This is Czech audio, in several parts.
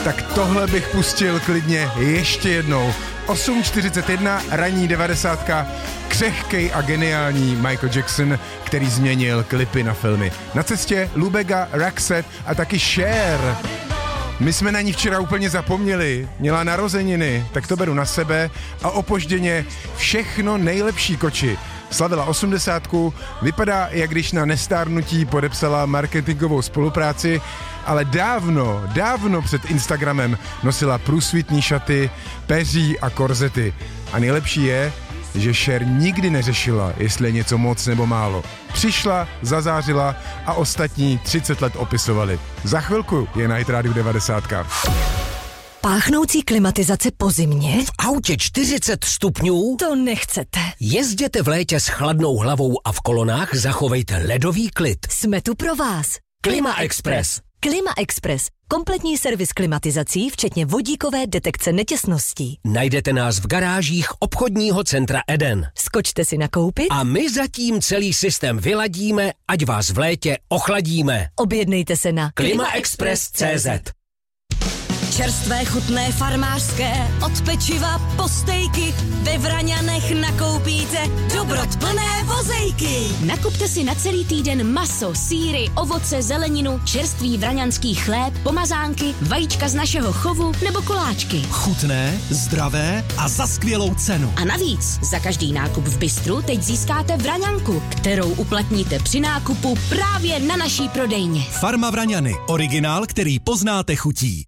tak tohle bych pustil klidně ještě jednou. 8:41, ranní 90, křehkej a geniální Michael Jackson, který změnil klipy na filmy. Na cestě Lubega, Roxette a taky Cher. My jsme na ní včera úplně zapomněli, měla narozeniny, tak to beru na sebe a opožděně všechno nejlepší koči. Slavila 80, vypadá, jak když na nestárnutí podepsala marketingovou spolupráci, ale dávno před Instagramem nosila průsvitní šaty, peří a korzety. A nejlepší je, že Cher nikdy neřešila, jestli je něco moc nebo málo. Přišla, zazářila a ostatní 30 let opisovali. Za chvilku je na Hit Radio 90. Páchnoucí klimatizace po zimě? V autě 40 stupňů? To nechcete. Jezděte v létě s chladnou hlavou a v kolonách zachovejte ledový klid. Jsme tu pro vás. Klima Express. Klima Express. Kompletní servis klimatizací, včetně vodíkové detekce netěsností. Najdete nás v garážích obchodního centra Eden. Skočte si nakoupit a my zatím celý systém vyladíme, ať vás v létě ochladíme. Objednejte se na klimaexpress.cz. Čerstvé, chutné, farmářské, od pečiva po stejky, ve Vraňanech nakoupíte dobrot plné vozejky. Nakupte si na celý týden maso, sýry, ovoce, zeleninu, čerstvý vraňanský chléb, pomazánky, vajíčka z našeho chovu nebo koláčky. Chutné, zdravé a za skvělou cenu. A navíc, za každý nákup v bistru teď získáte vraňanku, kterou uplatníte při nákupu právě na naší prodejně. Farma Vraňany, originál, který poznáte chutí.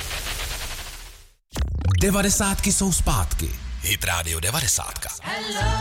90 jsou zpátky. Hit Radio 90.